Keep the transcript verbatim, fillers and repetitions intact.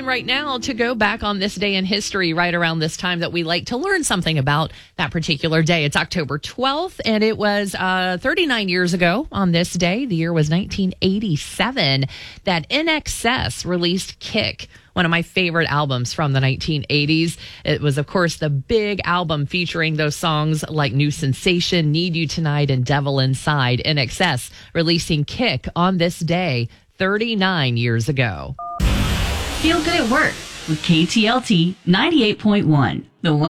right now to go back on this day in history right around this time that we like to learn something about that particular day. It's October twelfth, and it was uh, thirty-nine years ago on this day. The year was nineteen eighty-seven that N X S released Kick, one of my favorite albums from the nineteen eighties. It was, of course, the big album featuring those songs like New Sensation, Need You Tonight, and Devil Inside. N X S releasing Kick on this day thirty-nine years ago. Feel good at work with K T L T ninety-eight point one. The one